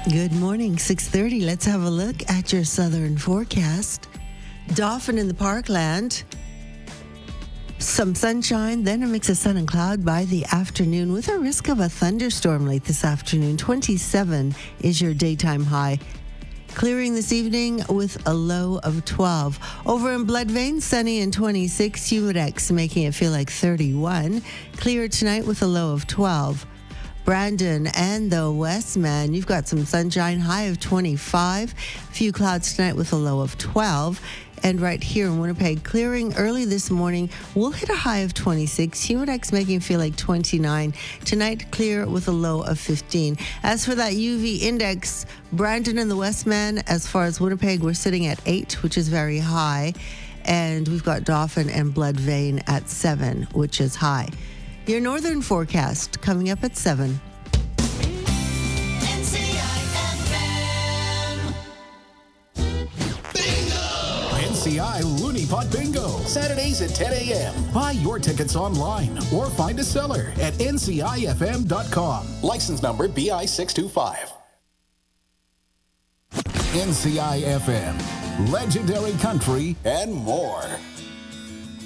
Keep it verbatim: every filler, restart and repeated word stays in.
Good morning, six thirty. Let's have a look at your southern forecast. Dauphin in the Parkland. Some sunshine, then a mix of sun and cloud by the afternoon with a risk of a thunderstorm late this afternoon. twenty-seven is your daytime high. Clearing this evening with a low of twelve. Over in Bloodvein, sunny and twenty-six. Humidex making it feel like thirty-one. Clear tonight with a low of twelve. Brandon and the Westman, you've got some sunshine, high of twenty-five. Few clouds tonight with a low of twelve. And right here in Winnipeg, clearing early this morning, we'll hit a high of twenty-six. Humidex making it feel like twenty-nine. Tonight, clear with a low of fifteen. As for that U V index, Brandon and the Westman, as far as Winnipeg, we're sitting at eight, which is very high. And we've got Dauphin and Bloodvein at seven, which is high. Your northern forecast coming up at seven. N C I F M. N C I Looney Pot Bingo, Saturdays at ten a.m. Buy your tickets online or find a seller at N C I F M dot com. License number B I six two five. N C I F M, legendary country and more.